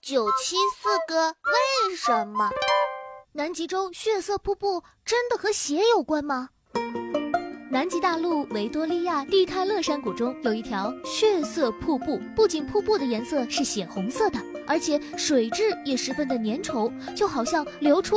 974个为什么？ 南极洲血色瀑布真的和血有关吗？南极大陆维多利亚蒂泰勒山谷中有一条血色瀑布，不仅瀑布的颜色是血红色的，而且水质也十分的粘稠，就好像流出